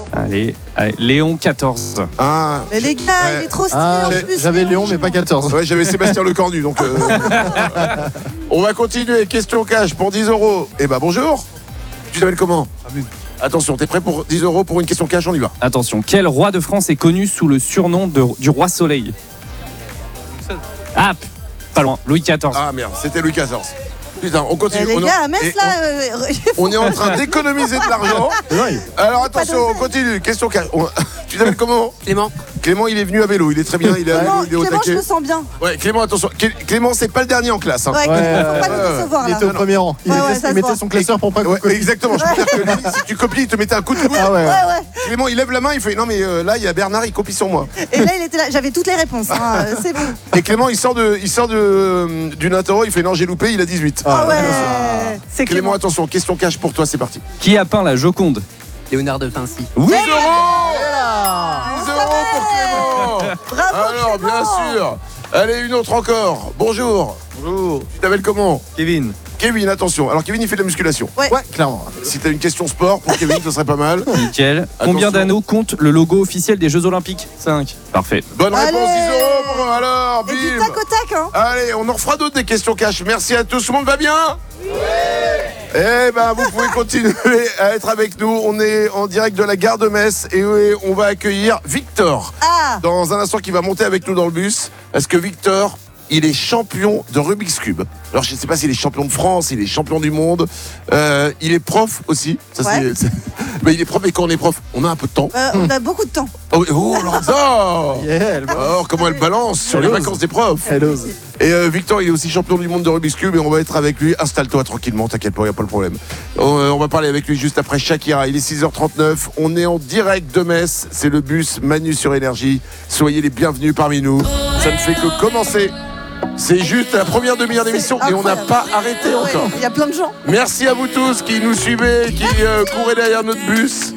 Allez, Léon 14. Ah, Mais les gars, il est trop stylé en plus. J'avais Léon, mais pas 14. ouais, j'avais Sébastien Lecornu, donc... On va continuer. Question cash pour 10 €. Eh ben, bonjour. Tu t'appelles comment? Attention, t'es prêt pour 10 € pour une question cash? On y va. Attention, quel roi de France est connu sous le surnom du roi Soleil? Ah, pas loin, Louis XIV. Ah merde, c'était Louis XIV. Putain, on continue. Les gars, à Metz, là... On est en train d'économiser de l'argent. Alors attention, on continue. Question cash. Tu t'appelles comment? Clément. Clément, il est venu à vélo, il est très bien, il est Clément, il est au Clément, je taquet. me sens bien. Ouais, Clément, attention. Clément, c'est pas le dernier en classe. Hein. Ouais, faut pas nous décevoir Il là. était au premier rang. Il ça se mettait voit. son classeur pour pas Ouais, copier. exactement, je peux dire que lui, si tu copies, il te mettait un coup de coude. Ah ouais. Ouais, ouais. Clément, il lève la main, il fait non mais là il y a Bernard, il copie sur moi. Et là, il était là. J'avais toutes les réponses. Hein. C'est bon. Et Clément, il sort d'une interro, il fait non, j'ai loupé, il a 18. Ah ouais. C'est Clément, Clément. attention, question cash pour toi, c'est parti. Qui a peint la Joconde? Léonard de Vinci. 10 €. 10 € savait. pour Clément. Bravo, Alors, bien Clément. sûr. Allez, une autre encore. Bonjour. Bonjour. Tu t'appelles comment? Kevin. Kevin, attention. Alors, Kevin, il fait de la musculation. Ouais. Ouais, clairement. Si t'as une question sport pour Kevin, ce serait pas mal. Nickel. Combien d'anneaux compte le logo officiel des Jeux Olympiques? 5. Parfait. Bonne réponse, 10 Allez. € pour alors, Et du bim. tac au tac, hein. Allez, on en refera d'autres des questions cash. Merci à tous. Tout le monde va bien? Oui. Eh ben, vous pouvez continuer à être avec nous. On est en direct de la gare de Metz et on va accueillir Victor. Ah. Dans un instant, qui va monter avec nous dans le bus. Parce que Victor, il est champion de Rubik's Cube. Alors, je ne sais pas s'il est champion de France, il est champion du monde. Il est prof aussi. Ça, Ouais. Mais il est prof, et quand on est prof, on a un peu de temps. On a beaucoup de temps. Oh, Lorenza. Yeah, Alors, comment elle balance sur les Elle ose. vacances des profs. elle ose. Et Victor, il est aussi champion du monde de Rubik's Cube et on va être avec lui. Installe-toi tranquillement, t'inquiète pas, il n'y a pas de problème. On va parler avec lui juste après Shakira. Il est 6h39. On est en direct de Metz. C'est le bus Manu sur Énergie. Soyez les bienvenus parmi nous. Ça ne fait que commencer. C'est juste la première demi-heure d'émission et on n'a pas arrêté encore. Il y a plein de gens. Merci à vous tous qui nous suivez, qui courez derrière notre bus.